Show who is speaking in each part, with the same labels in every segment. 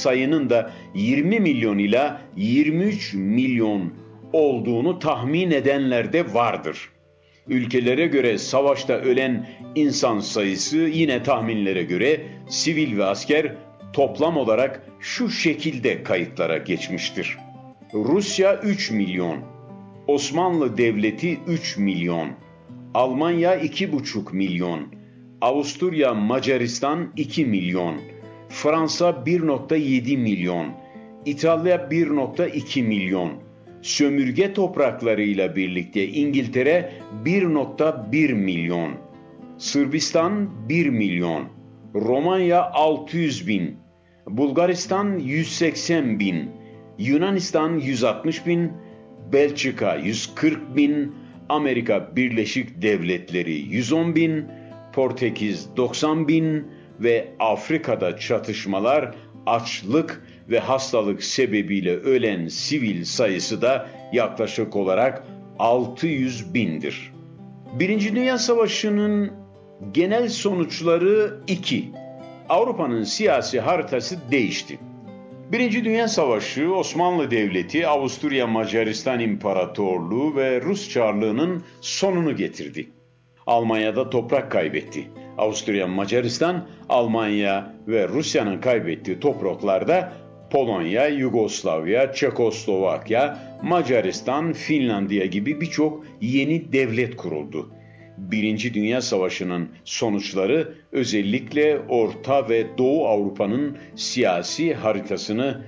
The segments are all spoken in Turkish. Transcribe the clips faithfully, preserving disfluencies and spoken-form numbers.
Speaker 1: sayının da yirmi milyon ila yirmi üç milyon olduğunu tahmin edenler de vardır. Ülkelere göre savaşta ölen insan sayısı yine tahminlere göre sivil ve asker toplam olarak şu şekilde kayıtlara geçmiştir. Rusya üç milyon, Osmanlı Devleti üç milyon, Almanya iki buçuk milyon, Avusturya Macaristan iki milyon, Fransa bir virgül yedi milyon, İtalya bir virgül iki milyon, sömürge topraklarıyla birlikte İngiltere bir virgül bir milyon, Sırbistan bir milyon, Romanya altı yüz bin, Bulgaristan yüz seksen bin, Yunanistan yüz altmış bin, Belçika yüz kırk bin, Amerika Birleşik Devletleri yüz on bin, Portekiz doksan bin ve Afrika'da çatışmalar, açlık ve hastalık sebebiyle ölen sivil sayısı da yaklaşık olarak altı yüz bindir. Birinci Dünya Savaşı'nın genel sonuçları iki. Avrupa'nın siyasi haritası değişti. Birinci Dünya Savaşı Osmanlı Devleti, Avusturya Macaristan İmparatorluğu ve Rus Çarlığı'nın sonunu getirdi. Almanya'da toprak kaybetti. Avusturya Macaristan, Almanya ve Rusya'nın kaybettiği topraklarda Polonya, Yugoslavya, Çekoslovakya, Macaristan, Finlandiya gibi birçok yeni devlet kuruldu. Birinci Dünya Savaşı'nın sonuçları özellikle Orta ve Doğu Avrupa'nın siyasi haritasını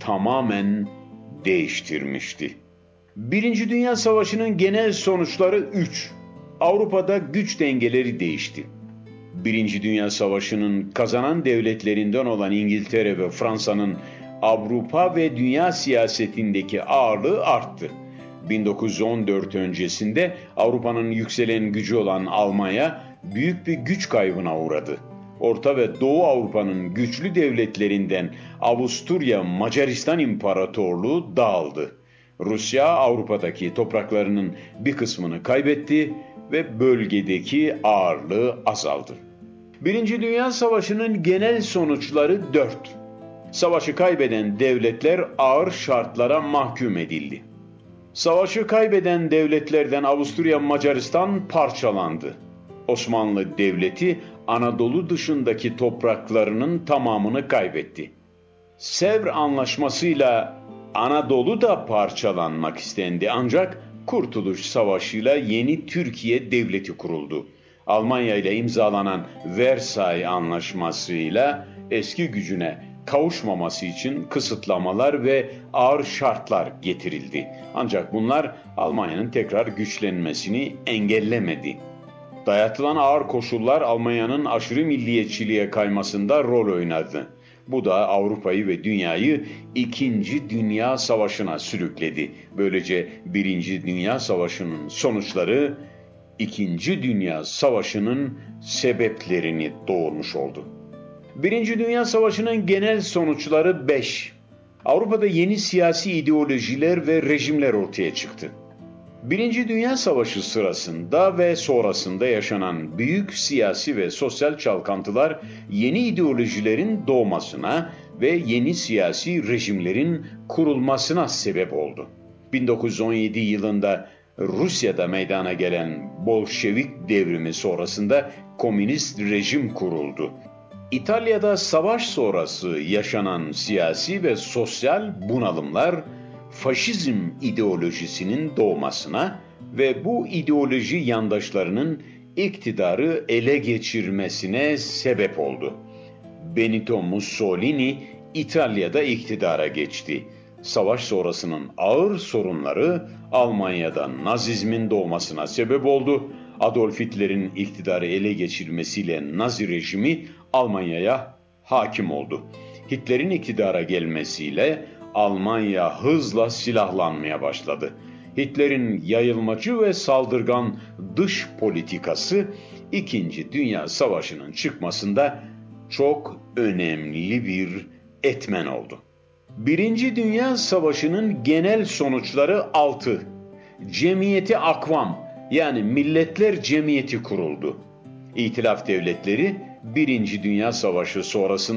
Speaker 1: tamamen değiştirmişti. Birinci Dünya Savaşı'nın genel sonuçları üç. Avrupa'da güç dengeleri değişti. Birinci Dünya Savaşı'nın kazanan devletlerinden olan İngiltere ve Fransa'nın Avrupa ve dünya siyasetindeki ağırlığı arttı. bin dokuz yüz on dört öncesinde Avrupa'nın yükselen gücü olan Almanya büyük bir güç kaybına uğradı. Orta ve Doğu Avrupa'nın güçlü devletlerinden Avusturya Macaristan İmparatorluğu dağıldı. Rusya Avrupa'daki topraklarının bir kısmını kaybetti ve bölgedeki ağırlığı azaldı. Birinci Dünya Savaşı'nın genel sonuçları dört. Savaşı kaybeden devletler ağır şartlara mahkum edildi. Savaşı kaybeden devletlerden Avusturya Macaristan parçalandı. Osmanlı Devleti Anadolu dışındaki topraklarının tamamını kaybetti. Sevr Anlaşması'yla Anadolu da parçalanmak istendi ancak Kurtuluş Savaşı'yla yeni Türkiye Devleti kuruldu. Almanya ile imzalanan Versay Anlaşması'yla eski gücüne kavuşmaması için kısıtlamalar ve ağır şartlar getirildi. Ancak bunlar Almanya'nın tekrar güçlenmesini engellemedi. Dayatılan ağır koşullar Almanya'nın aşırı milliyetçiliğe kaymasında rol oynadı. Bu da Avrupa'yı ve dünyayı İkinci Dünya Savaşı'na sürükledi. Böylece Birinci Dünya Savaşı'nın sonuçları İkinci Dünya Savaşı'nın sebeplerini doğurmuş oldu. Birinci Dünya Savaşı'nın genel sonuçları beş. Avrupa'da yeni siyasi ideolojiler ve rejimler ortaya çıktı. Birinci Dünya Savaşı sırasında ve sonrasında yaşanan büyük siyasi ve sosyal çalkantılar yeni ideolojilerin doğmasına ve yeni siyasi rejimlerin kurulmasına sebep oldu. bin dokuz yüz on yedi yılında Rusya'da meydana gelen Bolşevik devrimi sonrasında komünist rejim kuruldu. İtalya'da savaş sonrası yaşanan siyasi ve sosyal bunalımlar faşizm ideolojisinin doğmasına ve bu ideoloji yandaşlarının iktidarı ele geçirmesine sebep oldu. Benito Mussolini İtalya'da iktidara geçti. Savaş sonrasının ağır sorunları Almanya'da Nazizmin doğmasına sebep oldu. Adolf Hitler'in iktidarı ele geçirmesiyle Nazi rejimi Almanya'ya hakim oldu. Hitler'in iktidara gelmesiyle Almanya hızla silahlanmaya başladı. Hitler'in yayılmacı ve saldırgan dış politikası İkinci Dünya Savaşı'nın çıkmasında çok önemli bir etmen oldu. Birinci Dünya Savaşı'nın genel sonuçları altı. Cemiyeti Akvam yani Milletler Cemiyeti kuruldu. İtilaf devletleri Birinci Dünya Savaşı sonrasında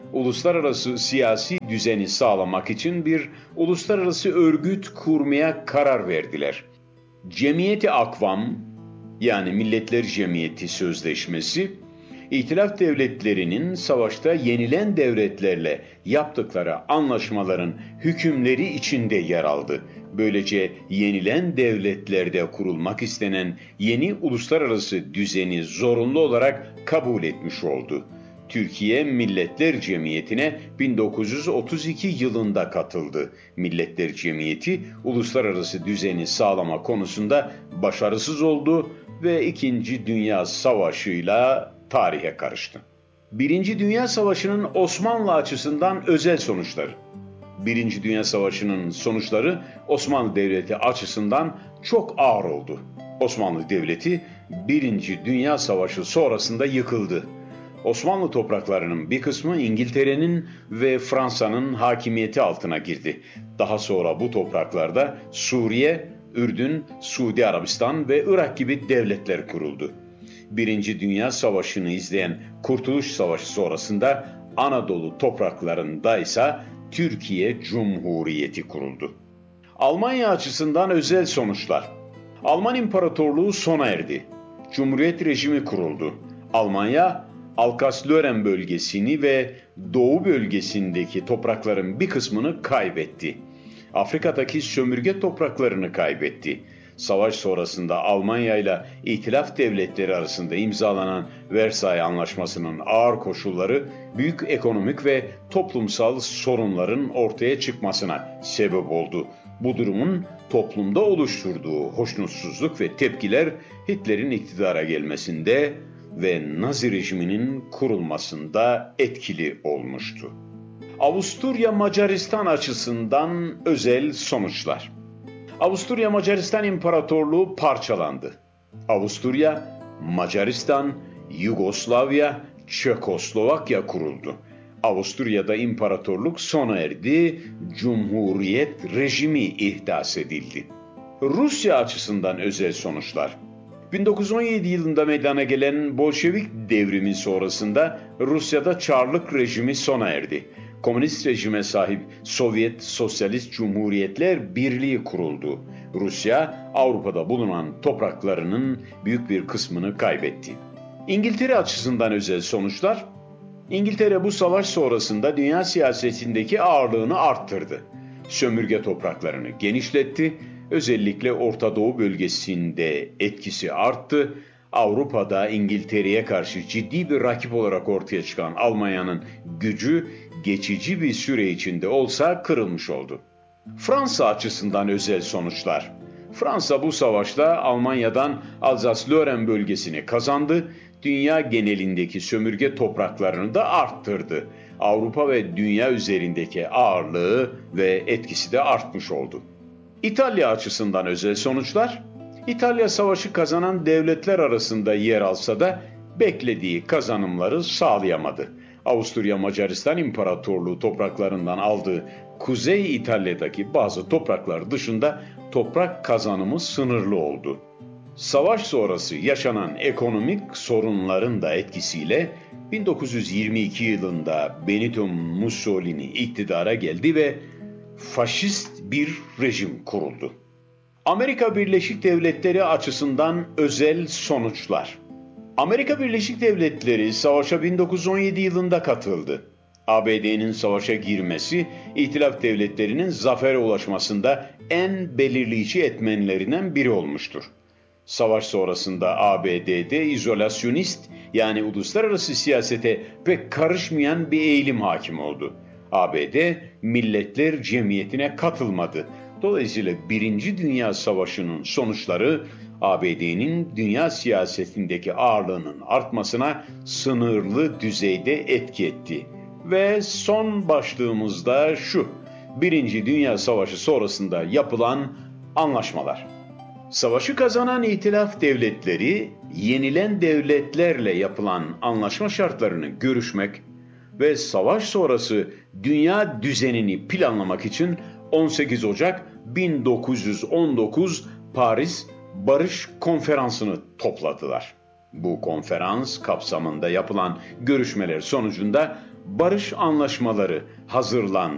Speaker 1: uluslararası siyasi düzeni sağlamak için bir uluslararası örgüt kurmaya karar verdiler. Cemiyeti Akvam, yani Milletler Cemiyeti Sözleşmesi, İtilaf devletlerinin savaşta yenilen devletlerle yaptıkları anlaşmaların hükümleri içinde yer aldı. Böylece yenilen devletlerde kurulmak istenen yeni uluslararası düzeni zorunlu olarak kabul etmiş oldu. Türkiye Milletler Cemiyeti'ne bin dokuz yüz otuz iki yılında katıldı. Milletler Cemiyeti uluslararası düzeni sağlama konusunda başarısız oldu ve İkinci Dünya Savaşı'yla tarihe karıştı. Birinci Dünya Savaşı'nın Osmanlı açısından özel sonuçları. Birinci Dünya Savaşı'nın sonuçları Osmanlı Devleti açısından çok ağır oldu. Osmanlı Devleti Birinci Dünya Savaşı sonrasında yıkıldı. Osmanlı topraklarının bir kısmı İngiltere'nin ve Fransa'nın hakimiyeti altına girdi. Daha sonra bu topraklarda Suriye, Ürdün, Suudi Arabistan ve Irak gibi devletler kuruldu. Birinci Dünya Savaşı'nı izleyen Kurtuluş Savaşı sonrasında Anadolu topraklarında ise Türkiye Cumhuriyeti kuruldu. Almanya açısından özel sonuçlar. Alman İmparatorluğu sona erdi. Cumhuriyet rejimi kuruldu. Almanya, Alkas-Lorraine bölgesini ve Doğu bölgesindeki toprakların bir kısmını kaybetti. Afrika'daki sömürge topraklarını kaybetti. Savaş sonrasında Almanya ile İtilaf devletleri arasında imzalanan Versay Anlaşması'nın ağır koşulları büyük ekonomik ve toplumsal sorunların ortaya çıkmasına sebep oldu. Bu durumun toplumda oluşturduğu hoşnutsuzluk ve tepkiler Hitler'in iktidara gelmesinde ve Nazi rejiminin kurulmasında etkili olmuştu. Avusturya Macaristan açısından özel sonuçlar. Avusturya Macaristan İmparatorluğu parçalandı. Avusturya, Macaristan, Yugoslavya, Çekoslovakya kuruldu. Avusturya'da imparatorluk sona erdi, Cumhuriyet rejimi ihdas edildi. Rusya açısından özel sonuçlar. bin dokuz yüz on yedi yılında meydana gelen Bolşevik devrimi sonrasında Rusya'da Çarlık rejimi sona erdi. Komünist rejime sahip Sovyet Sosyalist Cumhuriyetler Birliği kuruldu. Rusya, Avrupa'da bulunan topraklarının büyük bir kısmını kaybetti. İngiltere açısından özel sonuçlar. İngiltere bu savaş sonrasında dünya siyasetindeki ağırlığını arttırdı. Sömürge topraklarını genişletti. Özellikle Orta Doğu bölgesinde etkisi arttı. Avrupa'da İngiltere'ye karşı ciddi bir rakip olarak ortaya çıkan Almanya'nın gücü geçici bir süre içinde olsa kırılmış oldu. Fransa açısından özel sonuçlar. Fransa bu savaşta Almanya'dan Alsace-Lorraine bölgesini kazandı, dünya genelindeki sömürge topraklarını da arttırdı. Avrupa ve dünya üzerindeki ağırlığı ve etkisi de artmış oldu. İtalya açısından özel sonuçlar. İtalya savaşı kazanan devletler arasında yer alsa da beklediği kazanımları sağlayamadı. Avusturya Macaristan İmparatorluğu topraklarından aldığı Kuzey İtalya'daki bazı topraklar dışında toprak kazanımı sınırlı oldu. Savaş sonrası yaşanan ekonomik sorunların da etkisiyle bin dokuz yüz yirmi iki yılında Benito Mussolini iktidara geldi ve faşist bir rejim kuruldu. Amerika Birleşik Devletleri açısından özel sonuçlar. Amerika Birleşik Devletleri savaşa bin dokuz yüz on yedi yılında katıldı. A B D'nin savaşa girmesi, İtilaf devletlerinin zafere ulaşmasında en belirleyici etmenlerinden biri olmuştur. Savaş sonrasında A B D'de izolasyonist, yani uluslararası siyasete pek karışmayan bir eğilim hakim oldu. A B D Milletler Cemiyeti'ne katılmadı. Dolayısıyla Birinci Dünya Savaşı'nın sonuçları A B D'nin dünya siyasetindeki ağırlığının artmasına sınırlı düzeyde etki etti. Ve son başlığımızda şu: Birinci Dünya Savaşı sonrasında yapılan anlaşmalar. Savaşı kazanan İtilaf devletleri, yenilen devletlerle yapılan anlaşma şartlarını görüşmek ve savaş sonrası dünya düzenini planlamak için on sekiz Ocak bin dokuz yüz on dokuz Paris Barış Konferansı'nı topladılar. Bu konferans kapsamında yapılan görüşmeler sonucunda barış anlaşmaları hazırlandı.